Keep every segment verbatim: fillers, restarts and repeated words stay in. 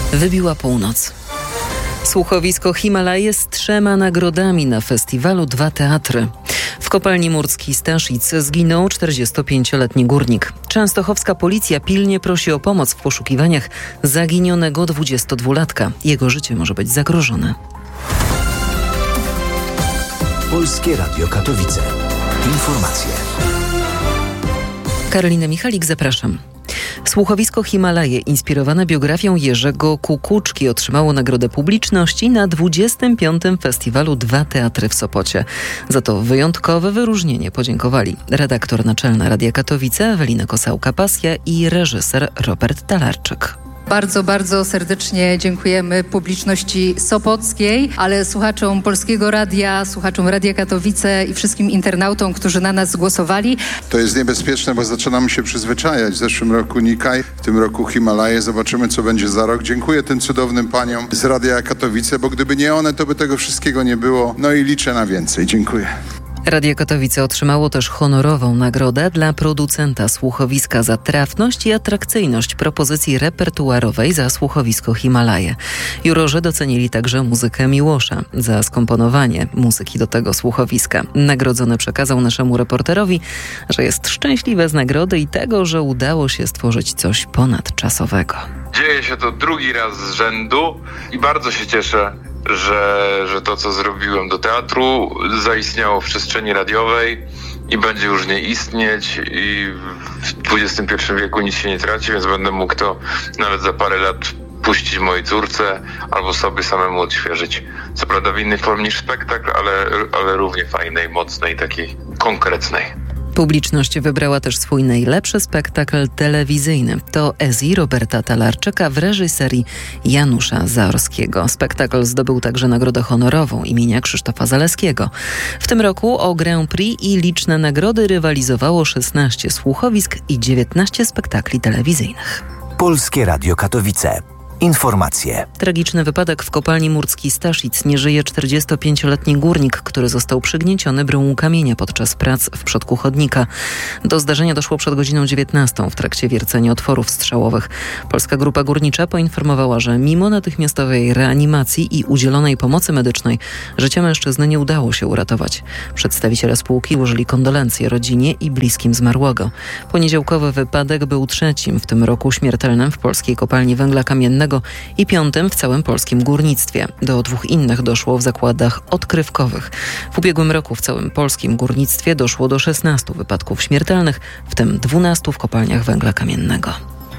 Wybiła północ. Słuchowisko Himalaje z trzema nagrodami na festiwalu Dwa Teatry. W kopalni Murskiej Staszic zginął czterdziestopięcioletni górnik. Częstochowska policja pilnie prosi o pomoc w poszukiwaniach zaginionego dwudziestodwulatka. Jego życie może być zagrożone. Polskie Radio Katowice. Informacje. Karolina Michalik, zapraszam. Słuchowisko Himalaje, inspirowane biografią Jerzego Kukuczki, otrzymało Nagrodę Publiczności na dwudziestym piątym Festiwalu Dwa Teatry w Sopocie. Za to wyjątkowe wyróżnienie podziękowali redaktor naczelna Radia Katowice Ewelina Kosałka-Pasja i reżyser Robert Talarczyk. Bardzo, bardzo serdecznie dziękujemy publiczności sopockiej, ale słuchaczom Polskiego Radia, słuchaczom Radia Katowice i wszystkim internautom, którzy na nas głosowali. To jest niebezpieczne, bo zaczynamy się przyzwyczajać. W zeszłym roku Nikaj, w tym roku Himalaje. Zobaczymy, co będzie za rok. Dziękuję tym cudownym paniom z Radia Katowice, bo gdyby nie one, to by tego wszystkiego nie było. No i liczę na więcej. Dziękuję. Radio Katowice otrzymało też honorową nagrodę dla producenta słuchowiska za trafność i atrakcyjność propozycji repertuarowej za słuchowisko Himalaje. Jurorzy docenili także muzykę Miłosza za skomponowanie muzyki do tego słuchowiska. Nagrodzony przekazał naszemu reporterowi, że jest szczęśliwy z nagrody i tego, że udało się stworzyć coś ponadczasowego. Dzieje się to drugi raz z rzędu i bardzo się cieszę, że, że to, co zrobiłem do teatru, zaistniało w przestrzeni radiowej i będzie już nie istnieć i w dwudziestym pierwszym wieku nic się nie traci, więc będę mógł to nawet za parę lat puścić mojej córce albo sobie samemu odświeżyć. Co prawda w innej formie niż spektakl, ale, ale równie fajnej, mocnej, takiej konkretnej. Publiczność wybrała też swój najlepszy spektakl telewizyjny. To Ezi Roberta Talarczyka w reżyserii Janusza Zaorskiego. Spektakl zdobył także nagrodę honorową imienia Krzysztofa Zaleskiego. W tym roku o Grand Prix i liczne nagrody rywalizowało szesnaście słuchowisk i dziewiętnaście spektakli telewizyjnych. Polskie Radio Katowice. Informacje. Tragiczny wypadek w kopalni Murskiej Staszic. Nie żyje czterdziestopięcioletni górnik, który został przygnieciony bryłą kamienia podczas prac w przodku chodnika. Do zdarzenia doszło przed godziną dziewiętnastą w trakcie wiercenia otworów strzałowych. Polska Grupa Górnicza poinformowała, że mimo natychmiastowej reanimacji i udzielonej pomocy medycznej życia mężczyzny nie udało się uratować. Przedstawiciele spółki złożyli kondolencje rodzinie i bliskim zmarłego. Poniedziałkowy wypadek był trzecim w tym roku śmiertelnym w polskiej kopalni węgla kamiennego i piątym w całym polskim górnictwie. Do dwóch innych doszło w zakładach odkrywkowych. W ubiegłym roku w całym polskim górnictwie doszło do szesnastu wypadków śmiertelnych, w tym dwunastu w kopalniach węgla kamiennego.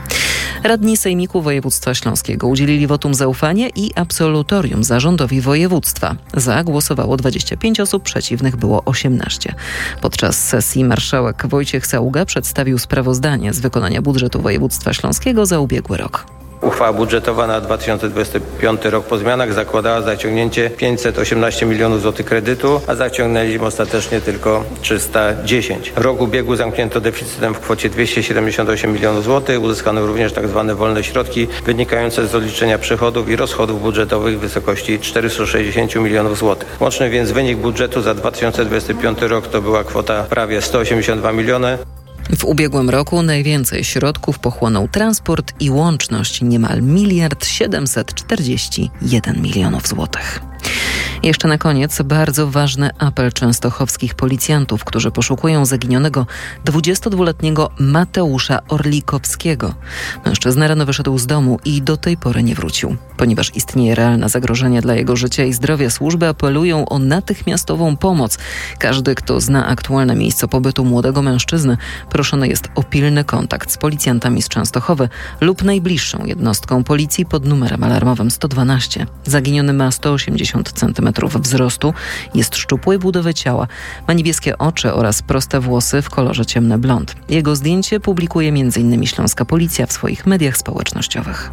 Radni Sejmiku Województwa Śląskiego udzielili wotum zaufania i absolutorium zarządowi województwa. Za głosowało dwadzieścia pięć osób, przeciwnych było osiemnaście. Podczas sesji marszałek Wojciech Saługa przedstawił sprawozdanie z wykonania budżetu województwa śląskiego za ubiegły rok. Uchwała budżetowa na dwa tysiące dwudziesty piąty rok po zmianach zakładała zaciągnięcie pięćset osiemnaście milionów złotych kredytu, a zaciągnęliśmy ostatecznie tylko trzysta dziesięć. Rok ubiegły zamknięto deficytem w kwocie dwieście siedemdziesiąt osiem milionów złotych. Uzyskano również tak zwane wolne środki wynikające z odliczenia przychodów i rozchodów budżetowych w wysokości czterysta sześćdziesiąt milionów złotych. Łączny więc wynik budżetu za dwa tysiące dwudziesty piąty rok to była kwota prawie sto osiemdziesiąt dwa miliony. W ubiegłym roku najwięcej środków pochłonął transport i łączność, niemal miliard siedemset czterdzieści jeden milionów złotych. Jeszcze na koniec bardzo ważny apel częstochowskich policjantów, którzy poszukują zaginionego dwudziestodwuletniego Mateusza Orlikowskiego. Mężczyzna rano wyszedł z domu i do tej pory nie wrócił. Ponieważ istnieje realne zagrożenie dla jego życia i zdrowia, służby apelują o natychmiastową pomoc. Każdy, kto zna aktualne miejsce pobytu młodego mężczyzny, proszony jest o pilny kontakt z policjantami z Częstochowy lub najbliższą jednostką policji pod numerem alarmowym sto dwanaście. Zaginiony ma sto osiemdziesiąt centymetrów wzrostu, jest szczupłej budowy ciała, ma niebieskie oczy oraz proste włosy w kolorze ciemny blond. Jego zdjęcie publikuje między innymi Śląska Policja w swoich mediach społecznościowych.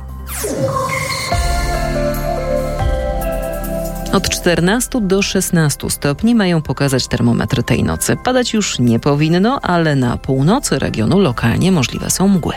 Od czternastu do szesnastu stopni mają pokazać termometry tej nocy. Padać już nie powinno, ale na północy regionu lokalnie możliwe są mgły.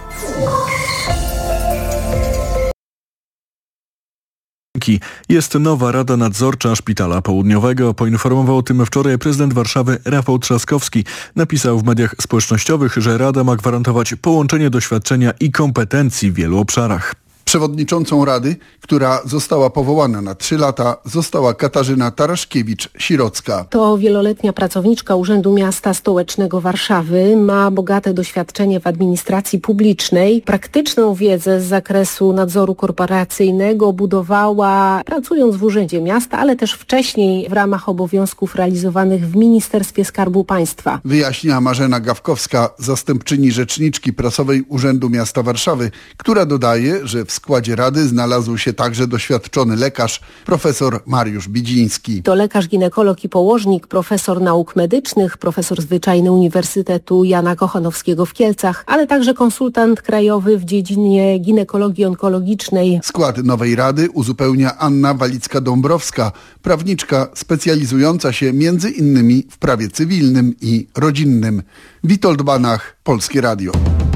Jest nowa Rada Nadzorcza Szpitala Południowego. Poinformował o tym wczoraj prezydent Warszawy Rafał Trzaskowski. Napisał w mediach społecznościowych, że Rada ma gwarantować połączenie doświadczenia i kompetencji w wielu obszarach. Przewodniczącą Rady, która została powołana na trzy lata, została Katarzyna Taraszkiewicz-Sirocka. To wieloletnia pracowniczka Urzędu Miasta Stołecznego Warszawy. Ma bogate doświadczenie w administracji publicznej. Praktyczną wiedzę z zakresu nadzoru korporacyjnego budowała pracując w Urzędzie Miasta, ale też wcześniej w ramach obowiązków realizowanych w Ministerstwie Skarbu Państwa. Wyjaśnia Marzena Gawkowska, zastępczyni rzeczniczki prasowej Urzędu Miasta Warszawy, która dodaje, że w składzie Rady znalazł się także doświadczony lekarz, profesor Mariusz Bidziński. To lekarz, ginekolog i położnik, profesor nauk medycznych, profesor zwyczajny Uniwersytetu Jana Kochanowskiego w Kielcach, ale także konsultant krajowy w dziedzinie ginekologii onkologicznej. Skład nowej Rady uzupełnia Anna Walicka-Dąbrowska, prawniczka specjalizująca się między innymi w prawie cywilnym i rodzinnym. Witold Banach, Polskie Radio.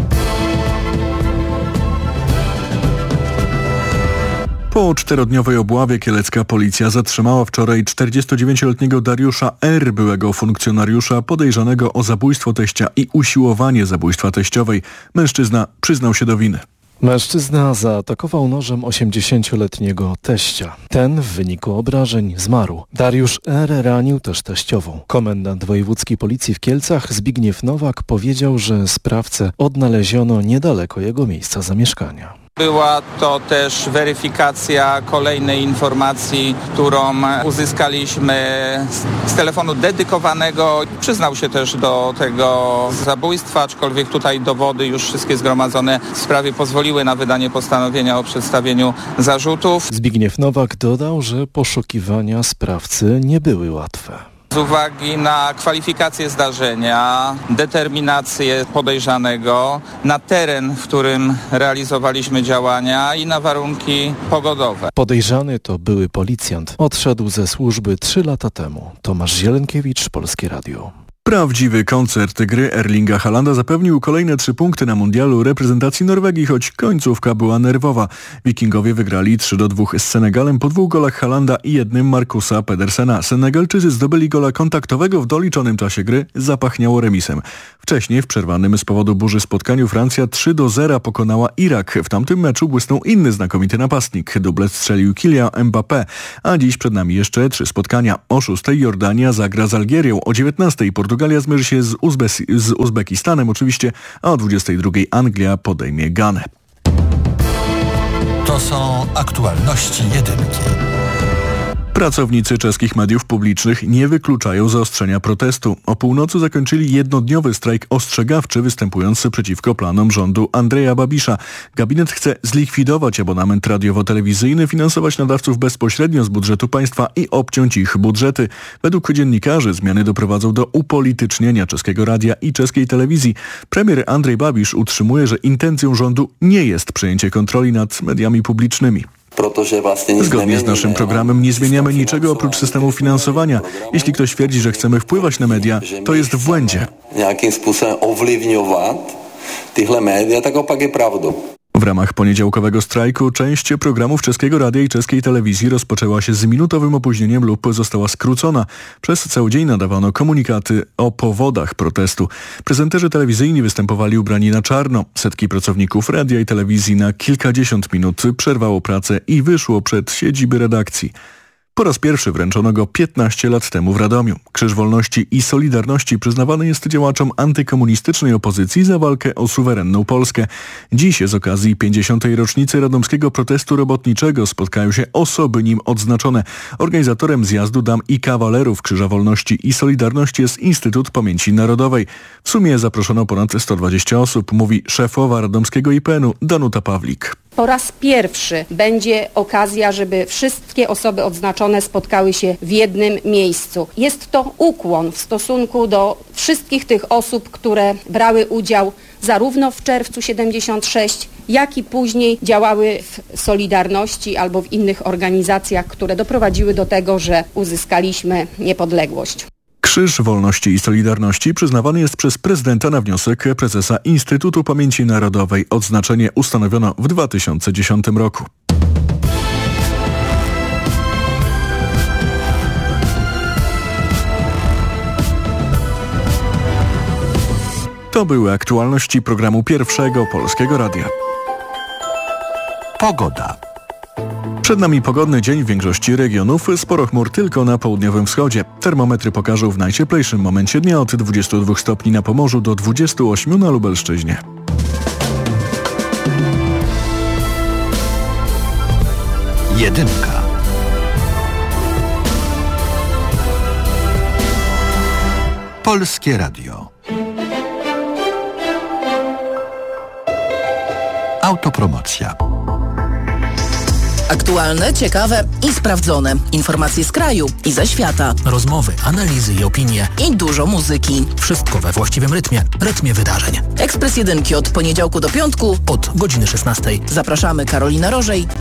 Po czterodniowej obławie kielecka policja zatrzymała wczoraj czterdziestodziewięcioletniego Dariusza R., byłego funkcjonariusza podejrzanego o zabójstwo teścia i usiłowanie zabójstwa teściowej. Mężczyzna przyznał się do winy. Mężczyzna zaatakował nożem osiemdziesięcioletniego teścia. Ten w wyniku obrażeń zmarł. Dariusz R. ranił też teściową. Komendant wojewódzki policji w Kielcach Zbigniew Nowak powiedział, że sprawcę odnaleziono niedaleko jego miejsca zamieszkania. Była to też weryfikacja kolejnej informacji, którą uzyskaliśmy z telefonu dedykowanego. Przyznał się też do tego zabójstwa, aczkolwiek tutaj dowody już wszystkie zgromadzone w sprawie pozwoliły na wydanie postanowienia o przedstawieniu zarzutów. Zbigniew Nowak dodał, że poszukiwania sprawcy nie były łatwe. Z uwagi na kwalifikację zdarzenia, determinację podejrzanego, na teren, w którym realizowaliśmy działania i na warunki pogodowe. Podejrzany to były policjant. Odszedł ze służby trzy lata temu. Tomasz Zielenkiewicz, Polskie Radio. Prawdziwy koncert gry Erlinga Haalanda zapewnił kolejne trzy punkty na mundialu reprezentacji Norwegii, choć końcówka była nerwowa. Wikingowie wygrali trzy do dwóch z Senegalem po dwóch golach Haalanda i jednym Markusa Pedersena. Senegalczycy zdobyli gola kontaktowego w doliczonym czasie gry, zapachniało remisem. Wcześniej w przerwanym z powodu burzy spotkaniu Francja trzy do zera pokonała Irak. W tamtym meczu błysnął inny znakomity napastnik. Dublet strzelił Kylian Mbappé, a dziś przed nami jeszcze trzy spotkania. O szóstej Jordania zagra z Algierią, o dziewiętnastej Portugalia zmierzy się z, Uzbe- z Uzbekistanem oczywiście, a o dwudziestej drugiej Anglia podejmie Ganę. To są aktualności jedynki. Pracownicy czeskich mediów publicznych nie wykluczają zaostrzenia protestu. O północy zakończyli jednodniowy strajk ostrzegawczy występujący przeciwko planom rządu Andreja Babisza. Gabinet chce zlikwidować abonament radiowo-telewizyjny, finansować nadawców bezpośrednio z budżetu państwa i obciąć ich budżety. Według dziennikarzy zmiany doprowadzą do upolitycznienia czeskiego radia i czeskiej telewizji. Premier Andrej Babiš utrzymuje, że intencją rządu nie jest przejęcie kontroli nad mediami publicznymi. Zgodnie z naszym programem nie zmieniamy niczego oprócz systemu finansowania. Jeśli ktoś twierdzi, że chcemy wpływać na media, to jest w błędzie. W ramach poniedziałkowego strajku część programów czeskiego radia i czeskiej telewizji rozpoczęła się z minutowym opóźnieniem lub została skrócona. Przez cały dzień nadawano komunikaty o powodach protestu. Prezenterzy telewizyjni występowali ubrani na czarno. Setki pracowników radia i telewizji na kilkadziesiąt minut przerwało pracę i wyszło przed siedziby redakcji. Po raz pierwszy wręczono go piętnaście lat temu w Radomiu. Krzyż Wolności i Solidarności przyznawany jest działaczom antykomunistycznej opozycji za walkę o suwerenną Polskę. Dziś z okazji pięćdziesiątej rocznicy radomskiego protestu robotniczego spotkają się osoby nim odznaczone. Organizatorem zjazdu dam i kawalerów Krzyża Wolności i Solidarności jest Instytut Pamięci Narodowej. W sumie zaproszono ponad sto dwadzieścia osób, mówi szefowa radomskiego I P N u Danuta Pawlik. Po raz pierwszy będzie okazja, żeby wszystkie osoby odznaczone spotkały się w jednym miejscu. Jest to ukłon w stosunku do wszystkich tych osób, które brały udział zarówno w czerwcu siedemdziesiąt sześć, jak i później działały w Solidarności albo w innych organizacjach, które doprowadziły do tego, że uzyskaliśmy niepodległość. Krzyż Wolności i Solidarności przyznawany jest przez prezydenta na wniosek prezesa Instytutu Pamięci Narodowej. Odznaczenie ustanowiono w dwa tysiące dziesiątym roku. To były aktualności programu Pierwszego Polskiego Radia. Pogoda. Przed nami pogodny dzień w większości regionów, sporo chmur tylko na południowym wschodzie. Termometry pokażą w najcieplejszym momencie dnia od dwudziestu dwóch stopni na Pomorzu do dwudziestu ośmiu na Lubelszczyźnie. Jedynka. Polskie Radio. Autopromocja. Aktualne, ciekawe i sprawdzone. Informacje z kraju i ze świata. Rozmowy, analizy i opinie. I dużo muzyki. Wszystko we właściwym rytmie. Rytmie wydarzeń. Ekspres Jedynki od poniedziałku do piątku. Od godziny szesnastej. Zapraszamy Karolina Rożej